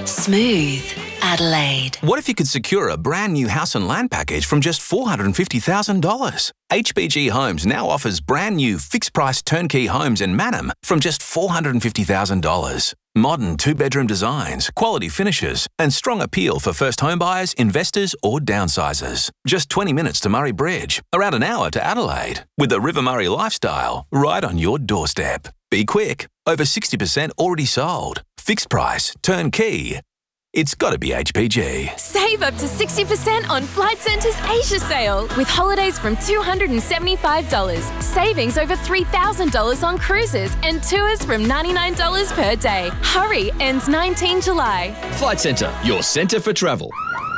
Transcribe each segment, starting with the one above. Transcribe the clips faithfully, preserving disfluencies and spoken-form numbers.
Smooth Adelaide. What if you could secure a brand new house and land package from just four hundred fifty thousand dollars? H B G Homes now offers brand new fixed price turnkey homes in Mannum from just four hundred fifty thousand dollars. Modern two-bedroom designs, quality finishes, and strong appeal for first home buyers, investors, or downsizers. Just twenty minutes to Murray Bridge, around an hour to Adelaide, with the River Murray lifestyle right on your doorstep. Be quick, over sixty percent already sold. Fixed price, turnkey. It's got to be H P G. Save up to sixty percent on Flight Centre's Asia sale with holidays from two hundred seventy-five dollars, savings over three thousand dollars on cruises and tours from ninety-nine dollars per day. Hurry, ends nineteenth July. Flight Centre, your centre for travel.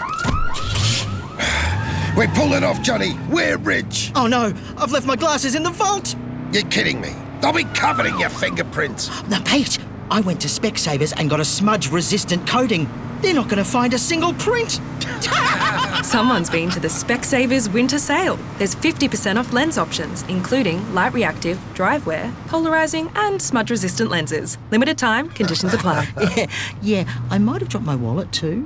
We're pulling off, Johnny. We're rich. Oh no, I've left my glasses in the vault. You're kidding me. They'll be covered in your fingerprints. Now, Pete, I went to Specsavers and got a smudge-resistant coating. They're not going to find a single print. Someone's been to the Specsavers winter sale. There's fifty percent off lens options, including light reactive, drive wear, polarising and smudge-resistant lenses. Limited time, conditions apply. yeah, yeah, I might have dropped my wallet too.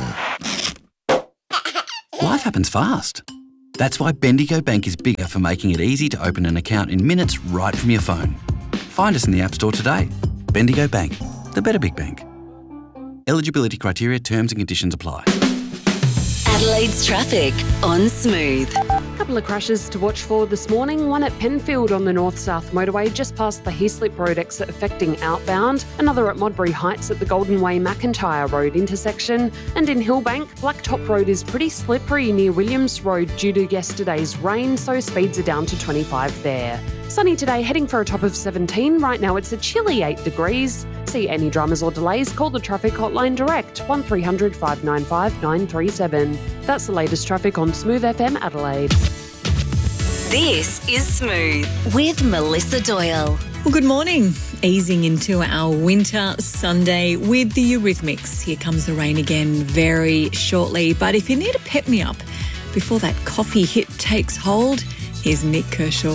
Life happens fast. That's why Bendigo Bank is bigger for making it easy to open an account in minutes right from your phone. Find us in the App Store today. Bendigo Bank, the better big bank. Eligibility criteria, terms and conditions apply. Adelaide's traffic on Smooth. A couple of crashes to watch for this morning. One at Penfield on the north-south motorway, just past the Heaslip Road exit affecting outbound. Another at Modbury Heights at the Golden Way McIntyre Road intersection. And in Hillbank, Blacktop Road is pretty slippery near Williams Road due to yesterday's rain, so speeds are down to twenty-five there. Sunny today, heading for a top of seventeen. Right now it's a chilly eight degrees. See any dramas or delays, call the traffic hotline direct, one three hundred five nine five nine three seven. That's the latest traffic on Smooth F M Adelaide. This is Smooth with Melissa Doyle. Well, good morning. Easing into our winter Sunday with the Eurythmics. Here comes the rain again very shortly. But if you need a pick-me-up before that coffee hit takes hold, here's Nick Kershaw.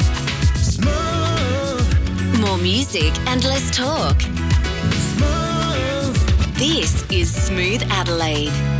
More music and less talk. This is Smooth Adelaide.